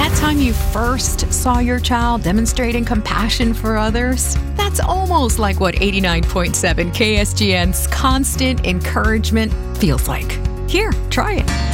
That time you first saw your child demonstrating compassion for others? That's almost like what 89.7 KSGN's constant encouragement feels like. Here, try it.